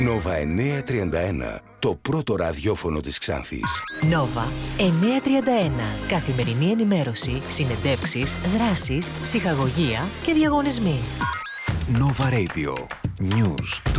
Νόβα 931, το πρώτο ραδιόφωνο της Ξάνθης. Νόβα 931. Καθημερινή ενημέρωση, συνεντεύξεις, δράσεις, ψυχαγωγία και διαγωνισμοί. Νόβα Radio. News